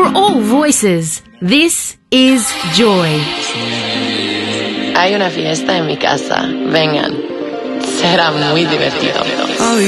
all voices, this is Joy. Hay una fiesta en mi casa. Vengan. Será muy divertido. I'll be